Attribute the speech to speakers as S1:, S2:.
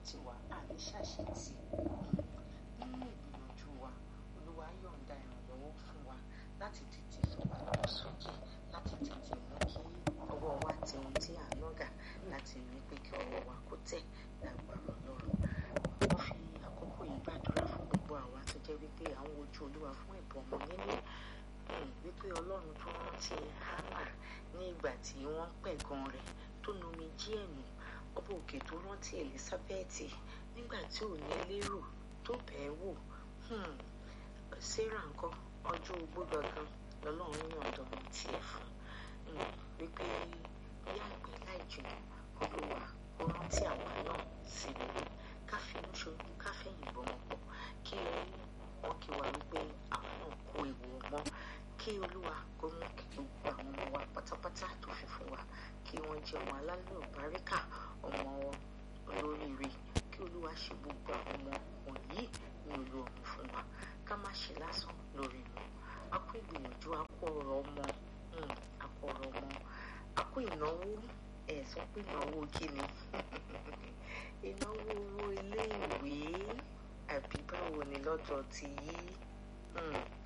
S1: tì wá àní ṣàṣetì nínú ìgbìyànjú wa. Olúwa yọ̀ǹda ìrànlọ́wọ́ fún wa láti tètè sọ̀rọ̀ lọ sókè, láti tètè mú kí ọwọ́ wa tẹ ohun tí à ń lọ́gà, láti rí pé kí ọwọ́ wa kó tẹ̀ lágbára Ọlọ́run. Mo fi àkókò yìí gbàdúrà fún gbogbo àwa tó jẹ́ wípé à ń wojú Olúwa fún ẹ̀bùn ọmọ níní, wípé Ọlọ́run tó rántí Hánà ní ìgbà tí wọ́n pẹ̀gàn rẹ̀ tó nomi jí ẹ̀nù, ọba òkè tó rántí Èlísábẹ́ẹ̀tì nígbà tí ò ní lérò tó bẹ̀ẹ́ wò. Sárà ńkọ́ ọjọ́ ogbó gangan lọ́lọ́run yọ̀ǹda ọmọ tiẹ̀ fún, wípé bí àgbẹ̀ láì jìnnà Olúwa ó rántí àwa náà sí rere, ká finú ṣoyún ká fẹ̀yìn gbọmọ pọ̀, kí wọ́n kí wa wípé àwọn náà kó ewu ọmọ, kí Olúwa kó mú kí gbogbo àwọn ọmọ wa pátápátá tó fi fún wa kí wọ́n jẹ́ ọmọ alálùbáríkà, ọmọ olóríire, kí Olúwa ṣe gbogbo àwọn ọmọ wọ̀nyí ní olóòrùn fún wa, ká má ṣe lásán lórí wọn. A kó ìgbìyànjú, a kó ọ̀rọ̀ ọmọ, a kó ìnáwó, sọ pé ìnáwó kíni ìnáwó owó ilé ìwé àbí báwo ni lọ́dọ̀ ti yí.